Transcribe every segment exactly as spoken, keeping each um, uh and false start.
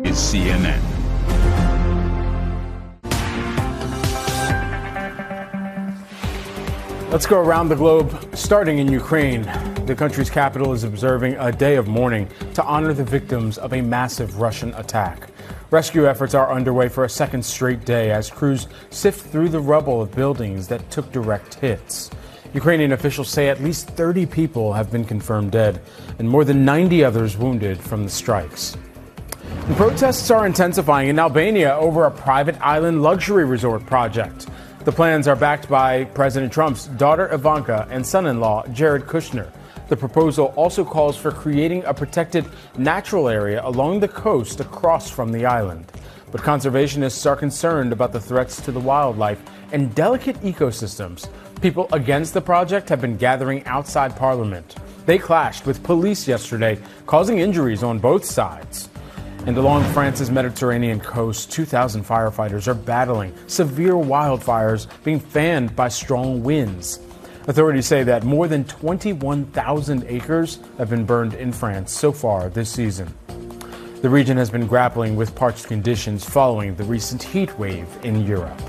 is C N N. Let's go around the globe, starting in Ukraine. The country's capital is observing a day of mourning to honor the victims of a massive Russian attack. Rescue efforts are underway for a second straight day as crews sift through the rubble of buildings that took direct hits. Ukrainian officials say at least thirty people have been confirmed dead and more than ninety others wounded from the strikes. And protests are intensifying in Albania over a private island luxury resort project. The plans are backed by President Trump's daughter Ivanka and son-in-law Jared Kushner. The proposal also calls for creating a protected natural area along the coast across from the island. But conservationists are concerned about the threats to the wildlife and delicate ecosystems. People against the project have been gathering outside Parliament. They clashed with police yesterday, causing injuries on both sides. And along France's Mediterranean coast, two thousand firefighters are battling severe wildfires being fanned by strong winds. Authorities say that more than twenty-one thousand acres have been burned in France so far this season. The region has been grappling with parched conditions following the recent heat wave in Europe.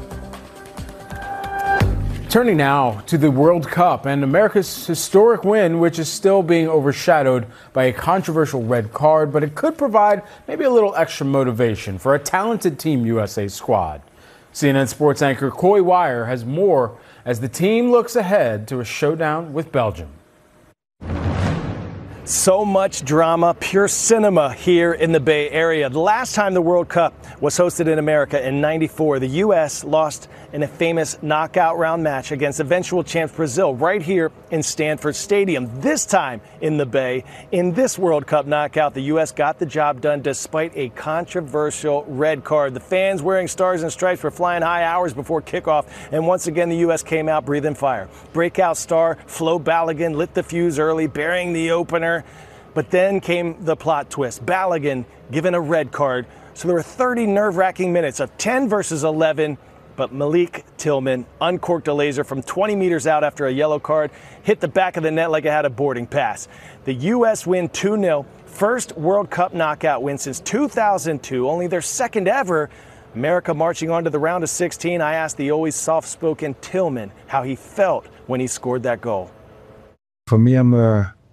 Turning now to the World Cup and America's historic win, which is still being overshadowed by a controversial red card, but it could provide maybe a little extra motivation for a talented Team U S A squad. C N N sports anchor Coy Wire has more as the team looks ahead to a showdown with Belgium. So much drama, pure cinema here in the Bay Area. The last time the World Cup was hosted in America in ninety-four, the U S lost in a famous knockout round match against eventual champs Brazil right here in Stanford Stadium. This time in the Bay, in this World Cup knockout, the U S got the job done despite a controversial red card. The fans wearing stars and stripes were flying high hours before kickoff, and once again the U S came out breathing fire. Breakout star Flo Balogun lit the fuse early, burying the opener. But then came the plot twist. Balogun given a red card. So there were thirty nerve-wracking minutes of ten versus eleven. But Malik Tillman uncorked a laser from twenty meters out after a yellow card, hit the back of the net like it had a boarding pass. The U S win two nil. First World Cup knockout win since two thousand two, only their second ever. America marching on to the round of sixteen. I asked the always soft-spoken Tillman how he felt when he scored that goal. For me, I'm a